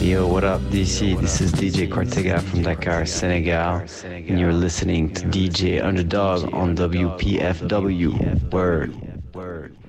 Yo, what up, DC? This is DJ Cortega from Dakar, Senegal, and you're listening to DJ Underdog on WPFW. Word.